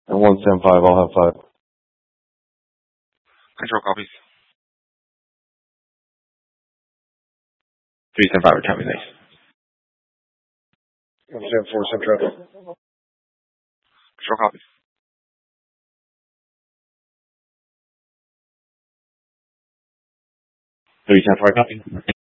And 175, I'll have 5. Control copies. 375, return me, thanks. 174, same traffic. Control copies. 375, copy.